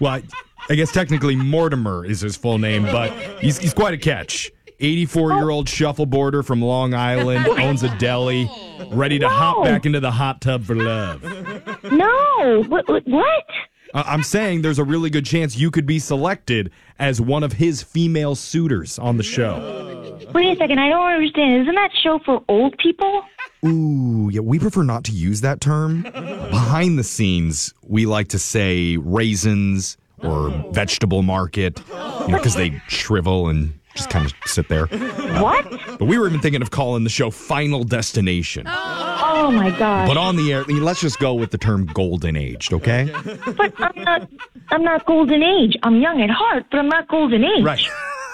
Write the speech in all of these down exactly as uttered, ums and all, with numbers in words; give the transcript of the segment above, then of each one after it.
Well, I guess technically Mortimer is his full name, but he's, he's quite a catch. eighty-four-year-old shuffleboarder from Long Island, owns a deli, ready to No. hop back into the hot tub for love. No. What? What? I- I'm saying there's a really good chance you could be selected as one of his female suitors on the show. Wait a second. I don't understand. Isn't that show for old people? Ooh, yeah, we prefer not to use that term. Behind the scenes, we like to say raisins or vegetable market, you know, because they shrivel and just kind of sit there. What? But we were even thinking of calling the show Final Destination. Oh, my God. But on the air, let's just go with the term golden aged, okay? But I'm not, I'm not golden age. I'm young at heart, but I'm not golden age. Right.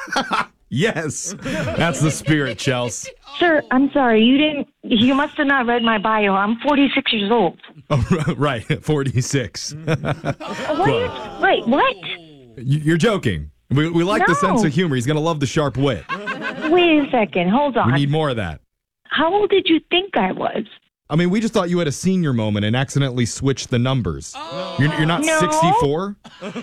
Yes. That's the spirit, Chelsea. Sir, I'm sorry. You didn't, you must have not read my bio. I'm forty-six years old. Oh, right. forty-six. What are you, wait, what? You're joking. We, we like the No. sense of humor. He's going to love the sharp wit. Wait a second. Hold on. We need more of that. How old did you think I was? I mean, we just thought you had a senior moment and accidentally switched the numbers. You're, you're not No. sixty-four?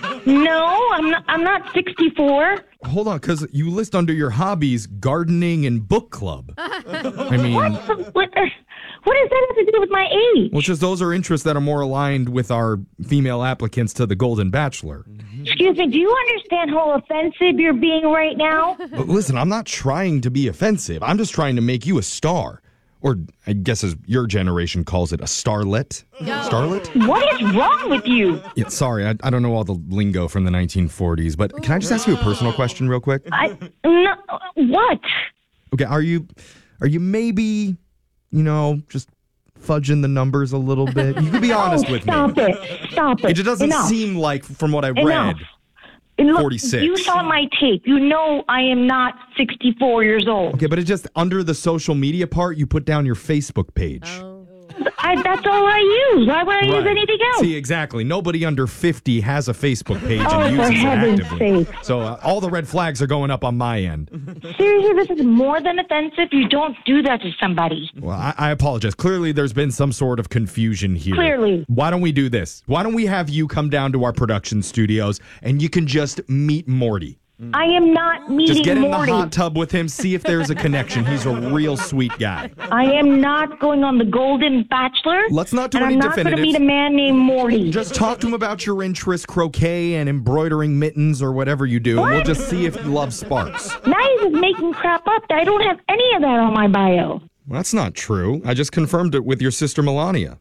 No, I'm not, I'm not sixty-four. Hold on, because you list under your hobbies gardening and book club. I mean, What, what does that have to do with my age? well, it's just those are interests that are more aligned with our female applicants to the Golden Bachelor. Excuse me, do you understand how offensive you're being right now? But listen, I'm not trying to be offensive. I'm just trying to make you a star. Or I guess as your generation calls it, a starlet. Starlet? What is wrong with you? Yeah, sorry, I, I don't know all the lingo from the nineteen forties, but can I just ask you a personal question real quick? I, no, what? Okay, are you are you maybe, you know, just fudging the numbers a little bit? You can be honest oh, with stop me. it. Stop it. It just doesn't Enough. seem like, from what I Enough. read, And look, forty-six. You saw my tape. You know I am not sixty-four years old. Okay, but it just, under the social media part, you put down your Facebook page. I, that's all I use. Why would I use Right. anything else? See, exactly. Nobody under fifty has a Facebook page Oh, and for uses it heaven's actively. sake. So uh, all the red flags are going up on my end. Seriously, this is more than offensive. You don't do that to somebody. Well, I, I apologize. Clearly, there's been some sort of confusion here. Clearly. Why don't we do this? Why don't we have you come down to our production studios and you can just meet Morty? I am not meeting Just get in Morty. the hot tub with him, see if there's a connection. He's a real sweet guy. I am not going on the Golden Bachelor. Let's not do and any I'm not going to definitives. meet a man named Morty. Just talk to him about your interest, croquet and embroidering mittens or whatever you do, and we'll What? just see if love sparks. Now you're just making crap up. I don't have any of that on my bio. Well, that's not true. I just confirmed it with your sister Melania.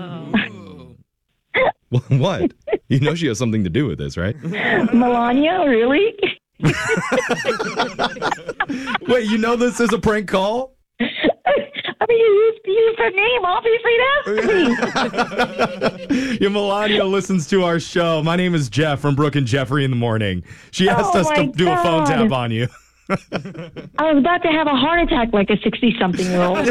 Well, what? You know she has something to do with this, right? Melania, really? Wait, you know this is a prank call? I mean, you used to use her name. Obviously, that's me. Your Melania listens to our show. My name is Jeff from Brooke and Jeffrey in the Morning. She asked Oh, us to my do a phone God. tap on you. I was about to have a heart attack like a sixty-something-year-old.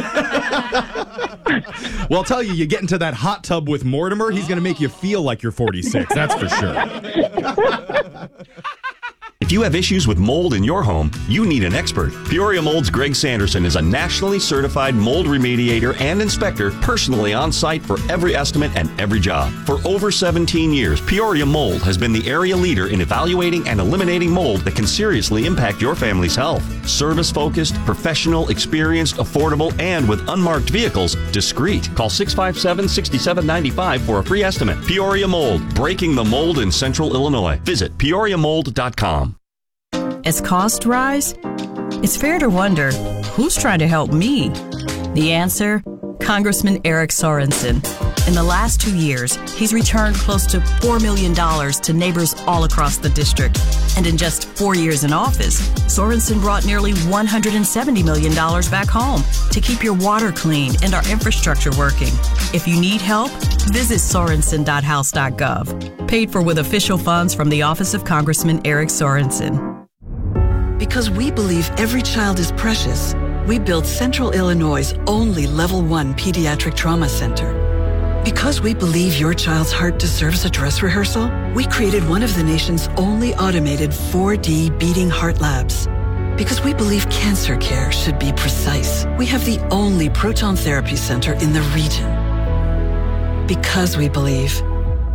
Well, I'll tell you, you get into that hot tub with Mortimer, he's going to make you feel like you're forty-six. That's for sure. If you have issues with mold in your home, you need an expert. Peoria Mold's Greg Sanderson is a nationally certified mold remediator and inspector, personally on site for every estimate and every job. For over seventeen years, Peoria Mold has been the area leader in evaluating and eliminating mold that can seriously impact your family's health. Service-focused, professional, experienced, affordable, and with unmarked vehicles, discreet. Call six five seven, six seven nine five for a free estimate. Peoria Mold, breaking the mold in central Illinois. Visit peoria mold dot com. As costs rise, it's fair to wonder, who's trying to help me? The answer? Congressman Eric Sorensen. In the last two years, he's returned close to four million dollars to neighbors all across the district. And in just four years in office, Sorensen brought nearly one hundred seventy million dollars back home to keep your water clean and our infrastructure working. If you need help, visit sorensen dot house dot gov. Paid for with official funds from the Office of Congressman Eric Sorensen. Because we believe every child is precious, we built Central Illinois' only Level one Pediatric Trauma Center. Because we believe your child's heart deserves a dress rehearsal, we created one of the nation's only automated four D beating heart labs. Because we believe cancer care should be precise, we have the only proton therapy center in the region. Because we believe